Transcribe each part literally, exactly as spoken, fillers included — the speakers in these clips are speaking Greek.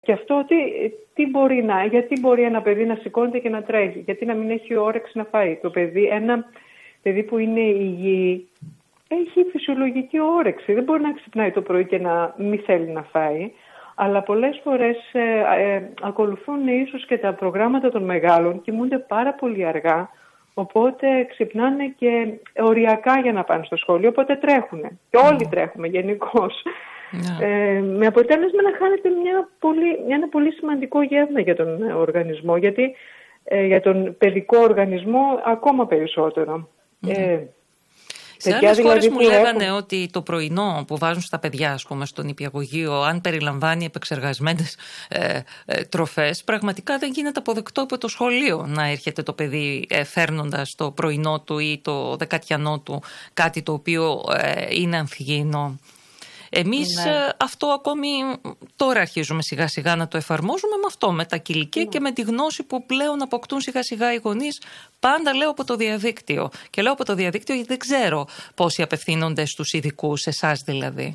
Και αυτό τι, τι μπορεί να, γιατί μπορεί ένα παιδί να σηκώνεται και να τρέχει, γιατί να μην έχει όρεξη να φάει. Το παιδί, ένα παιδί που είναι υγιή, έχει φυσιολογική όρεξη. Δεν μπορεί να ξυπνάει το πρωί και να μην θέλει να φάει. Αλλά πολλές φορές ε, ε, ακολουθούν ίσως και τα προγράμματα των μεγάλων, κοιμούνται πάρα πολύ αργά, οπότε ξυπνάνε και οριακά για να πάνε στο σχολείο, οπότε τρέχουν. Και όλοι τρέχουμε γενικώς. Yeah. Ε, με αποτέλεσμα να χάνεται μια πολύ, ένα πολύ σημαντικό γεύμα για τον οργανισμό, γιατί ε, για τον παιδικό οργανισμό ακόμα περισσότερο. Yeah. Ε, Σε άλλες δηλαδή χώρες μου λέγανε έχουν... ότι το πρωινό που βάζουν στα παιδιά, ας πούμε, στον νηπιαγωγείο, αν περιλαμβάνει επεξεργασμένες ε, ε, τροφές, πραγματικά δεν γίνεται αποδεκτό από το σχολείο να έρχεται το παιδί ε, φέρνοντας το πρωινό του ή το δεκατιανό του κάτι το οποίο ε, είναι ανθυγιεινό. Εμείς ναι. αυτό ακόμη τώρα αρχίζουμε σιγά σιγά να το εφαρμόζουμε με αυτό, με τα κηλικία ναι. και με τη γνώση που πλέον αποκτούν σιγά σιγά οι γονείς. Πάντα λέω από το διαδίκτυο. Και λέω από το διαδίκτυο γιατί δεν ξέρω πόσοι απευθύνονται στους ειδικούς, εσάς δηλαδή.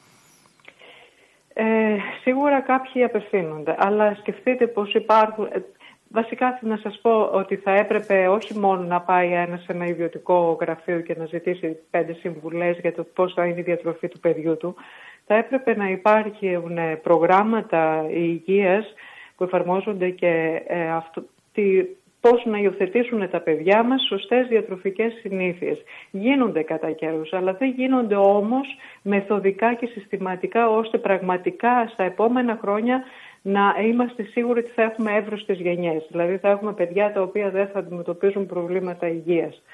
Ε, σίγουρα κάποιοι απευθύνονται, αλλά σκεφτείτε πως υπάρχουν... Βασικά να σας πω ότι θα έπρεπε όχι μόνο να πάει ένας σε ένα ιδιωτικό γραφείο και να ζητήσει πέντε συμβουλές για το πώς θα είναι η διατροφή του παιδιού του. Θα έπρεπε να υπάρχουν προγράμματα υγείας που εφαρμόζονται και ε, αυτό, τι, πώς να υιοθετήσουν τα παιδιά μας σωστές διατροφικές συνήθειες. Γίνονται κατά καιρούς, αλλά δεν γίνονται όμως μεθοδικά και συστηματικά, ώστε πραγματικά στα επόμενα χρόνια να είμαστε σίγουροι ότι θα έχουμε εύρωστες γενιές. Δηλαδή θα έχουμε παιδιά τα οποία δεν θα αντιμετωπίζουν προβλήματα υγείας.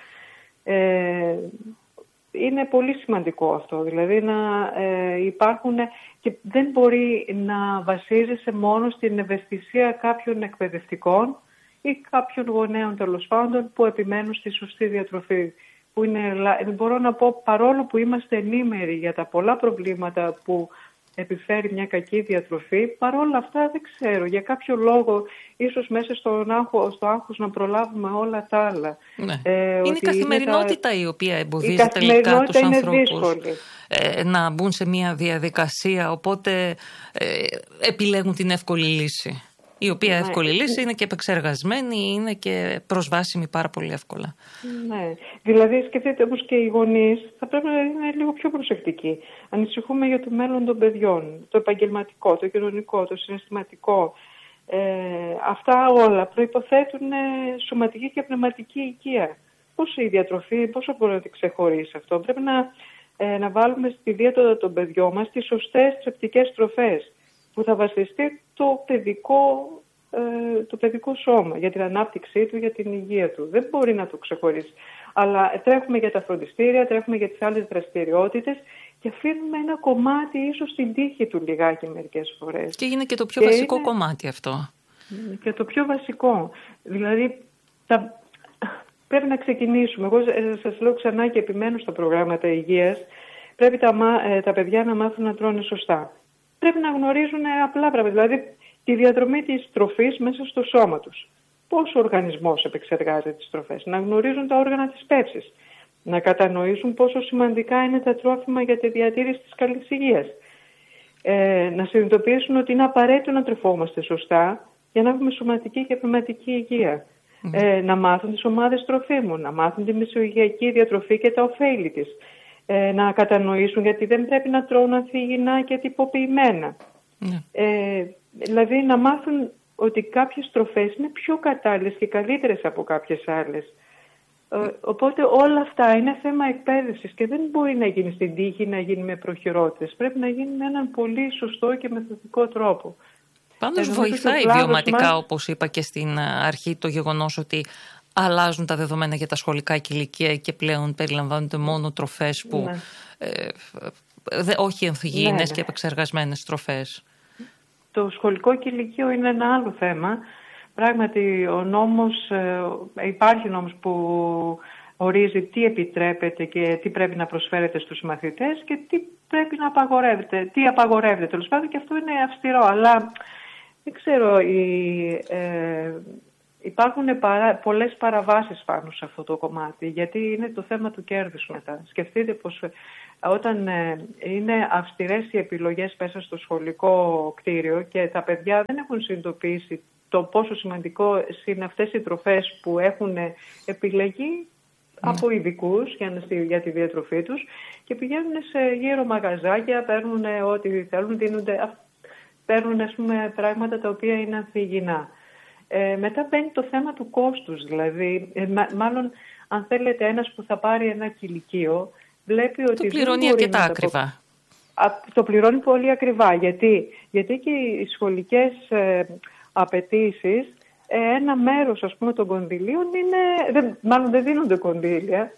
Ε, είναι πολύ σημαντικό αυτό. Δηλαδή να ε, υπάρχουν και δεν μπορεί να βασίζεσαι μόνο στην ευαισθησία κάποιων εκπαιδευτικών ή κάποιων γονέων τέλος πάντων που επιμένουν στη σωστή διατροφή. Που είναι, μπορώ να πω, παρόλο που είμαστε ενήμεροι για τα πολλά προβλήματα που επιφέρει μια κακή διατροφή, παρόλα αυτά δεν ξέρω, για κάποιο λόγο, ίσως μέσα στον άγχο, στο άγχος να προλάβουμε όλα τα άλλα. Ναι. Ε, είναι η καθημερινότητα τα... η οποία εμποδίζει τελικά τους ανθρώπους ε, να μπουν σε μια διαδικασία, οπότε ε, επιλέγουν την εύκολη λύση. Η οποία ναι. εύκολη λύση είναι και επεξεργασμένη, είναι και προσβάσιμη πάρα πολύ εύκολα. Ναι. Δηλαδή, σκεφτείτε όμως και οι γονείς θα πρέπει να είναι λίγο πιο προσεκτικοί. Ανησυχούμε για το μέλλον των παιδιών, το επαγγελματικό, το κοινωνικό, το συναισθηματικό. Ε, αυτά όλα προϋποθέτουν σωματική και πνευματική υγεία. Πώς η διατροφή, πόσο μπορεί να τη ξεχωρίσει αυτό. Πρέπει να, ε, να βάλουμε στη δίαιτα των παιδιών μας τις σωστές θρεπτικές τροφές, που θα βασιστεί το παιδικό, ε, το παιδικό σώμα για την ανάπτυξή του, για την υγεία του. Δεν μπορεί να το ξεχωρίσει. Αλλά τρέχουμε για τα φροντιστήρια, τρέχουμε για τις άλλες δραστηριότητες και αφήνουμε ένα κομμάτι ίσως στην τύχη του λιγάκι μερικές φορές. Και είναι και το πιο και βασικό είναι... κομμάτι αυτό. Και το πιο βασικό. Δηλαδή τα... πρέπει να ξεκινήσουμε. Εγώ σας λέω ξανά και επιμένω στα προγράμματα υγείας. Πρέπει τα, τα παιδιά να μάθουν να τρώνε σωστά. Πρέπει να γνωρίζουν απλά πράγματα, δηλαδή τη διαδρομή της τροφής μέσα στο σώμα τους. Πώς ο οργανισμός επεξεργάζεται τις τροφές. Να γνωρίζουν τα όργανα της πέψης. Να κατανοήσουν πόσο σημαντικά είναι τα τρόφιμα για τη διατήρηση της καλής υγείας. Ε, να συνειδητοποιήσουν ότι είναι απαραίτητο να τρεφόμαστε σωστά για να έχουμε σωματική και πνευματική υγεία. Mm. Ε, να μάθουν τις ομάδες τροφίμων, να μάθουν τη μεσογειακή διατροφή και τα ωφέλη της. Ε, να κατανοήσουν γιατί δεν πρέπει να τρώνε ανθυγιεινά και τυποποιημένα. Mm. Ε, δηλαδή να μάθουν ότι κάποιες τροφές είναι πιο κατάλληλες και καλύτερες από κάποιες άλλες. Ε, οπότε όλα αυτά είναι θέμα εκπαίδευσης και δεν μπορεί να γίνει στην τύχη, να γίνει με προχειρότητες. Πρέπει να γίνει με έναν πολύ σωστό και μεθοδικό τρόπο. Πάντως βοηθάει βιωματικά, μας... όπως είπα και στην αρχή, το γεγονός ότι αλλάζουν τα δεδομένα για τα σχολικά κηλικία και πλέον περιλαμβάνονται μόνο τροφές που ναι. ε, δε, όχι ανθυγιεινές ναι, ναι. και επεξεργασμένες τροφές. Το σχολικό κηλικείο είναι ένα άλλο θέμα. Πράγματι ο νόμος, ε, υπάρχει νόμος που ορίζει τι επιτρέπεται και τι πρέπει να προσφέρεται στους μαθητές και τι πρέπει να απαγορεύεται. Τι απαγορεύεται τέλος πάντων, και αυτό είναι αυστηρό, αλλά δεν ξέρω, η, ε, υπάρχουν παρά, πολλές παραβάσεις πάνω σε αυτό το κομμάτι, γιατί είναι το θέμα του κέρδους μετά. Σκεφτείτε πως όταν είναι αυστηρές οι επιλογές μέσα στο σχολικό κτίριο και τα παιδιά δεν έχουν συνειδητοποιήσει το πόσο σημαντικό είναι αυτές οι τροφές που έχουν επιλεγεί από ειδικούς για, για τη διατροφή τους και πηγαίνουν σε γύρω μαγαζάκια, παίρνουν ό,τι θέλουν, δίνονται, παίρνουν ας πούμε, πράγματα τα οποία είναι ανθυγιεινά. Ε, μετά μπαίνει το θέμα του κόστους, δηλαδή, ε, μα, μάλλον αν θέλετε ένας που θα πάρει ένα κηλικείο βλέπει ότι το πληρώνει αρκετά ακριβά. Α, το πληρώνει πολύ ακριβά, γιατί, γιατί και οι σχολικές ε, απαιτήσεις, ένα μέρος ας πούμε των κονδυλίων είναι, δεν, μάλλον δεν δίνονται κονδύλια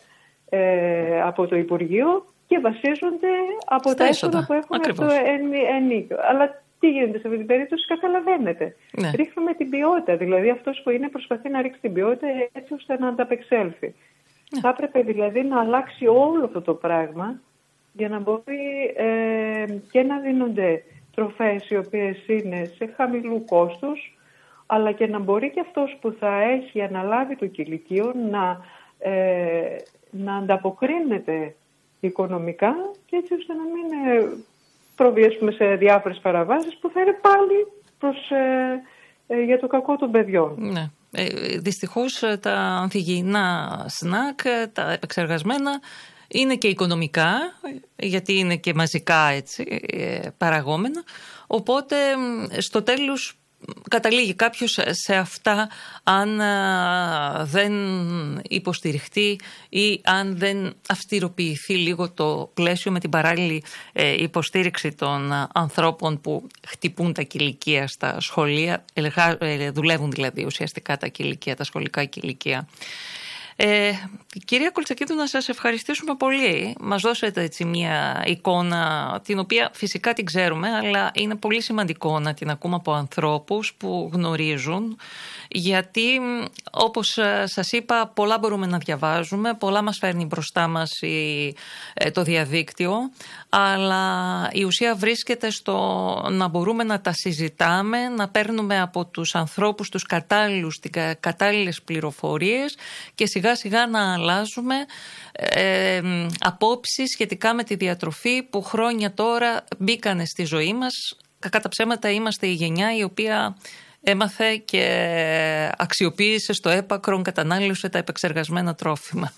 ε, από το Υπουργείο και βασίζονται από Στα τα έσοδα που έχουν από το ενίκιο. Αλλά τι γίνεται σε αυτή την περίπτωση, καταλαβαίνετε. Ναι. Ρίχνουμε την ποιότητα, δηλαδή αυτός που είναι προσπαθεί να ρίξει την ποιότητα έτσι ώστε να ανταπεξέλθει. Ναι. Θα έπρεπε δηλαδή να αλλάξει όλο αυτό το πράγμα για να μπορεί ε, και να δίνονται τροφές οι οποίες είναι σε χαμηλού κόστους, αλλά και να μπορεί και αυτός που θα έχει αναλάβει το κηλικείο να, ε, να ανταποκρίνεται οικονομικά και έτσι ώστε να μην ε, προβεί σε διάφορες παραβάσεις που θα είναι πάλι προς, ε, ε, για το κακό των παιδιών. Ναι. Ε, δυστυχώς τα ανθυγιεινά σνακ, τα επεξεργασμένα, είναι και οικονομικά, γιατί είναι και μαζικά έτσι, παραγόμενα, οπότε στο τέλος καταλήγει κάποιος σε αυτά αν δεν υποστηριχτεί ή αν δεν αυστηροποιηθεί λίγο το πλαίσιο με την παράλληλη υποστήριξη των ανθρώπων που χτυπούν τα κηλικεία στα σχολεία, δουλεύουν δηλαδή ουσιαστικά τα κηλικεία, τα σχολικά κηλικεία. Ε, κυρία Κολτσακίδου, να σας ευχαριστήσουμε πολύ. Μας δώσετε έτσι μια εικόνα την οποία φυσικά την ξέρουμε, αλλά είναι πολύ σημαντικό να την ακούμε από ανθρώπους που γνωρίζουν, γιατί όπως σας είπα πολλά μπορούμε να διαβάζουμε, πολλά μας φέρνει μπροστά μας η, το διαδίκτυο, αλλά η ουσία βρίσκεται στο να μπορούμε να τα συζητάμε, να παίρνουμε από τους ανθρώπους τους κατάλληλους, κατάλληλες πληροφορίες και σιγά σιγά να αλλάζουμε ε, απόψεις σχετικά με τη διατροφή που χρόνια τώρα μπήκανε στη ζωή μας. Κακά τα ψέματα είμαστε η γενιά η οποία έμαθε και αξιοποίησε στο έπακρον, κατανάλωσε τα επεξεργασμένα τρόφιμα.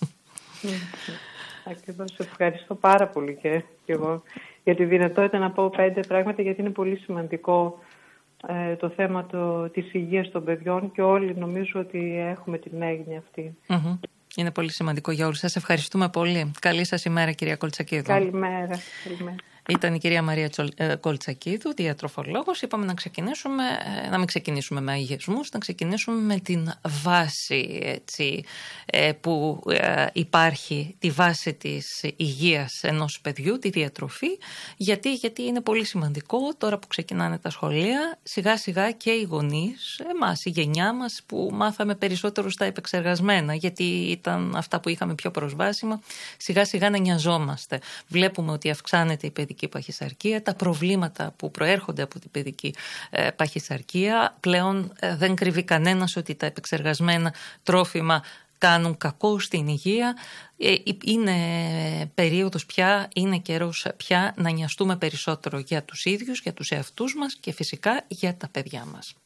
Ακριβώς, ευχαριστώ πάρα πολύ και, και εγώ για τη δυνατότητα να πω πέντε πράγματα, γιατί είναι πολύ σημαντικό ε, το θέμα το, της υγείας των παιδιών και όλοι νομίζω ότι έχουμε την έγνοια αυτή. Mm-hmm. Είναι πολύ σημαντικό για όλους. Σας ευχαριστούμε πολύ. Καλή σας ημέρα, κυρία Κολτσακίδου. Καλημέρα. Καλημέρα. Ήταν η κυρία Μαρία Κολτσακίδου, διατροφολόγος. Είπαμε να ξεκινήσουμε, να μην ξεκινήσουμε με αγιασμούς, να ξεκινήσουμε με την βάση έτσι, που υπάρχει, τη βάση της υγείας ενός παιδιού, τη διατροφή. Γιατί, γιατί είναι πολύ σημαντικό τώρα που ξεκινάνε τα σχολεία, σιγά σιγά και οι γονείς, εμάς, η γενιά μας που μάθαμε περισσότερο στα επεξεργασμένα, γιατί ήταν αυτά που είχαμε πιο προσβάσιμα, σιγά σιγά να νοιαζόμαστε. Βλέπουμε ότι αυξάνεται η παιδική παχυσαρκία, τα προβλήματα που προέρχονται από την παιδική ε, παχυσαρκία. Πλέον ε, δεν κρύβει κανένας ότι τα επεξεργασμένα τρόφιμα κάνουν κακό στην υγεία. Ε, είναι περίοδος πια, είναι καιρός πια να νοιαστούμε περισσότερο για τους ίδιους, για τους εαυτούς μας και φυσικά για τα παιδιά μας.